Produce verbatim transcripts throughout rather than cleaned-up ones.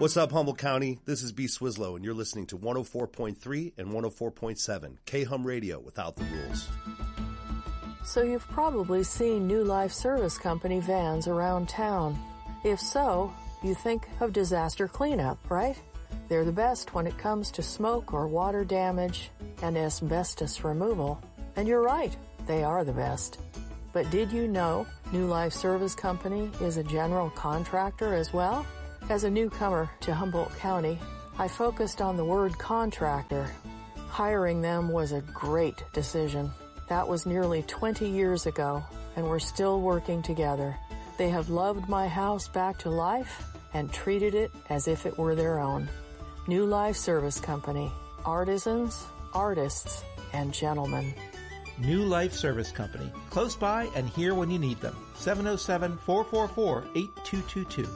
What's up, Humboldt County? This is B. Swislow, and you're listening to one oh four point three and one oh four point seven K-Hum Radio without the rules. So you've probably seen New Life Service Company vans around town. If so, you think of disaster cleanup, right? They're the best when it comes to smoke or water damage and asbestos removal. And you're right, they are the best. But did you know New Life Service Company is a general contractor as well? As a newcomer to Humboldt County, I focused on the word contractor. Hiring them was a great decision. That was nearly twenty years ago, and we're still working together. They have loved my house back to life and treated it as if it were their own. New Life Service Company. Artisans, artists, and gentlemen. New Life Service Company. Close by and here when you need them. seven oh seven, four four four, eight two two two.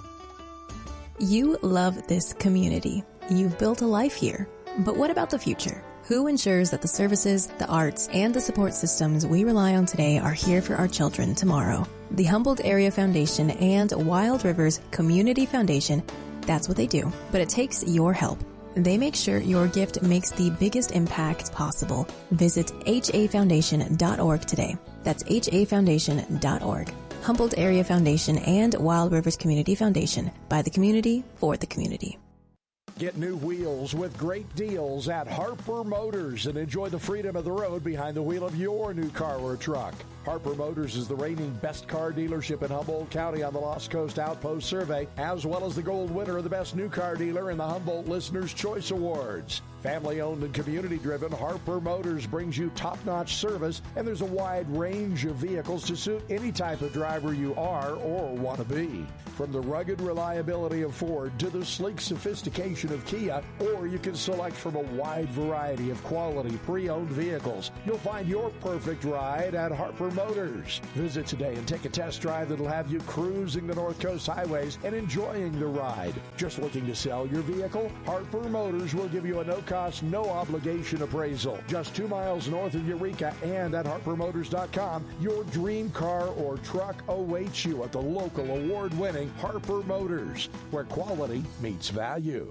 You love this community. You've built a life here. But what about the future? Who ensures that the services, the arts, and the support systems we rely on today are here for our children tomorrow? The Humboldt Area Foundation and Wild Rivers Community Foundation, that's what they do. But it takes your help. They make sure your gift makes the biggest impact possible. Visit H A foundation dot org today. That's H A foundation dot org. Humboldt Area Foundation and Wild Rivers Community Foundation. By the community, for the community. Get new wheels with great deals at Harper Motors and enjoy the freedom of the road behind the wheel of your new car or truck. Harper Motors is the reigning best car dealership in Humboldt County on the Lost Coast Outpost Survey, as well as the gold winner of the best new car dealer in the Humboldt Listener's Choice Awards. Family-owned and community-driven, Harper Motors brings you top-notch service, and there's a wide range of vehicles to suit any type of driver you are or want to be. From the rugged reliability of Ford to the sleek sophistication of Kia, or you can select from a wide variety of quality pre-owned vehicles. You'll find your perfect ride at Harper Motors. Visit today and take a test drive that'll have you cruising the North Coast highways and enjoying the ride. Just looking to sell your vehicle? Harper Motors will give you a no-cost, no-obligation appraisal. Just two miles north of Eureka and at harper motors dot com, your dream car or truck awaits you at the local award-winning Harper Motors, where quality meets value.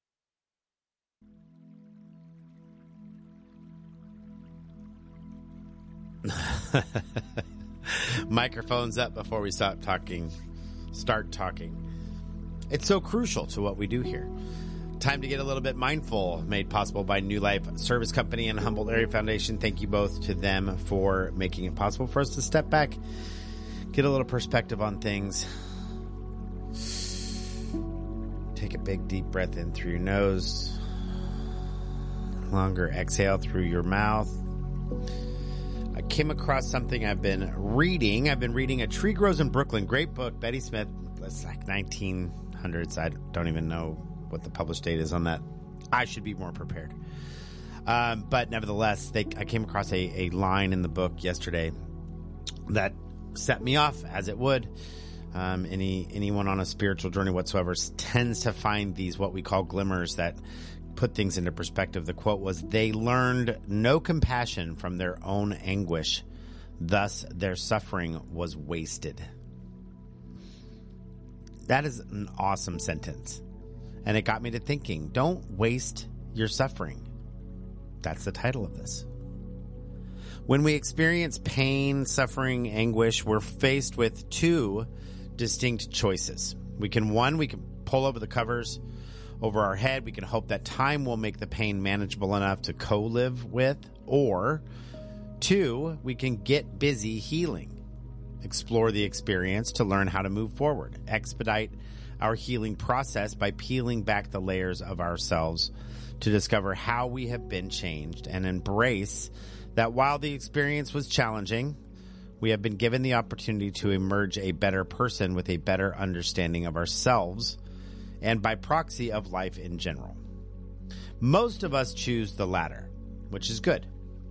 Microphones up before we stop talking. Start talking. It's so crucial to what we do here. Time to get a little bit mindful, made possible by New Life Service Company and Humboldt Area Foundation. Thank you both to them for making it possible for us to step back, get a little perspective on things. Take a big deep breath in through your nose. Longer exhale through your mouth. I came across something I've been reading. I've been reading A Tree Grows in Brooklyn. Great book. Betty Smith. It's like nineteen hundreds. I don't even know what the published date is on that. I should be more prepared. Um, but nevertheless, they, I came across a, a line in the book yesterday that set me off, as it would. Um, any anyone on a spiritual journey whatsoever tends to find these what we call glimmers that put things into perspective. The quote was, "They learned no compassion from their own anguish. Thus, their suffering was wasted." That is an awesome sentence. And it got me to thinking, don't waste your suffering. That's the title of this. When we experience pain, suffering, anguish, we're faced with two distinct choices. We can, one, we can pull over the covers over our head. We can hope that time will make the pain manageable enough to co-live with. Or two, we can get busy healing. Explore the experience to learn how to move forward. Expedite our healing process by peeling back the layers of ourselves to discover how we have been changed and embrace that while the experience was challenging, we have been given the opportunity to emerge a better person with a better understanding of ourselves and by proxy of life in general. Most of us choose the latter, which is good.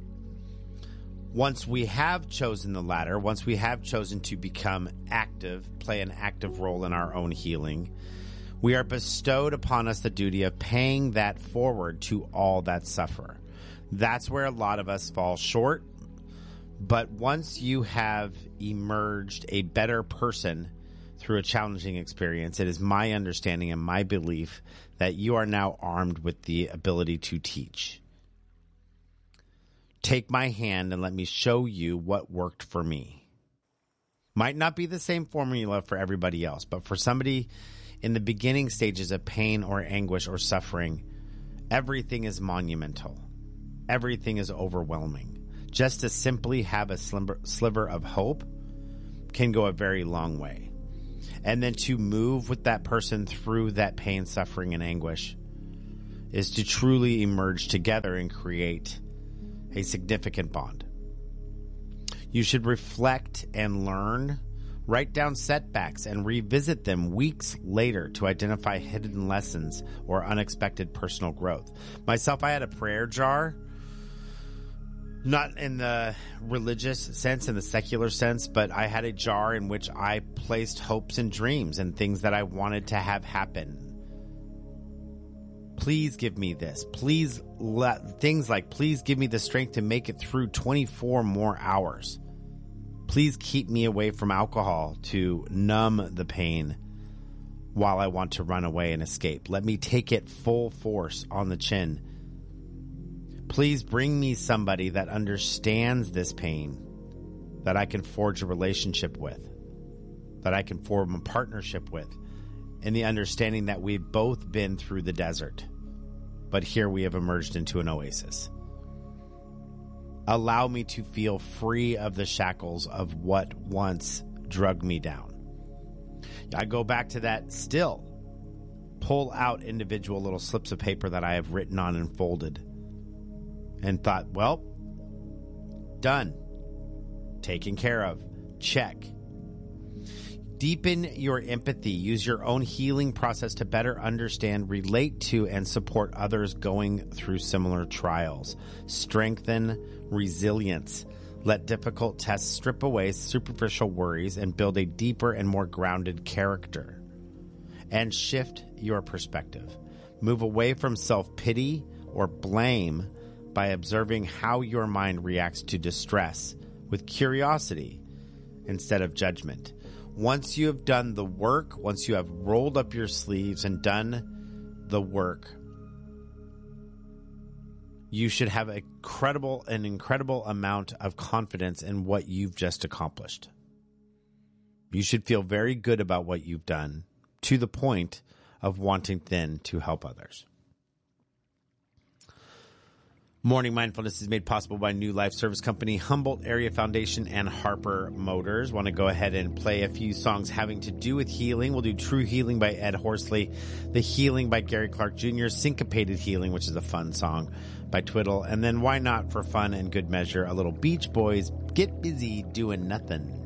Once we have chosen the latter, once we have chosen to become active, play an active role in our own healing, we are bestowed upon us the duty of paying that forward to all that suffer. That's where a lot of us fall short. But once you have emerged a better person through a challenging experience, it is my understanding and my belief that you are now armed with the ability to teach. Take my hand and let me show you what worked for me. Might not be the same formula for everybody else, but for somebody in the beginning stages of pain or anguish or suffering, everything is monumental. Everything is overwhelming. Just to simply have a sliver, sliver of hope can go a very long way. And then to move with that person through that pain, suffering, and anguish is to truly emerge together and create a significant bond. You should reflect and learn, write down setbacks, and revisit them weeks later to identify hidden lessons or unexpected personal growth. Myself, I had a prayer jar. Not in the religious sense, in the secular sense, but I had a jar in which I placed hopes and dreams and things that I wanted to have happen. Please give me this. Please let things like, please give me the strength to make it through twenty-four more hours. Please keep me away from alcohol to numb the pain while I want to run away and escape. Let me take it full force on the chin. Please bring me somebody that understands this pain, that I can forge a relationship with, that I can form a partnership with, in the understanding that we've both been through the desert, but here we have emerged into an oasis. Allow me to feel free of the shackles of what once drugged me down. I go back to that still. Pull out individual little slips of paper that I have written on and folded. And thought, well, done. Taken care of. Check. Deepen your empathy. Use your own healing process to better understand, relate to, and support others going through similar trials. Strengthen resilience. Let difficult tests strip away superficial worries and build a deeper and more grounded character. And shift your perspective. Move away from self-pity or blame by observing how your mind reacts to distress with curiosity instead of judgment. Once you have done the work, once you have rolled up your sleeves and done the work, you should have a credible, an incredible amount of confidence in what you've just accomplished. You should feel very good about what you've done, to the point of wanting then to help others. Morning Mindfulness is made possible by New Life Service Company, Humboldt Area Foundation, and Harper Motors. Want to go ahead and play a few songs having to do with healing. We'll do True Healing by Ed Horsley, The Healing by Gary Clark Junior, Syncopated Healing, which is a fun song, by Twiddle, and then why not, for fun and good measure, a little Beach Boys, Get Busy Doing Nothing.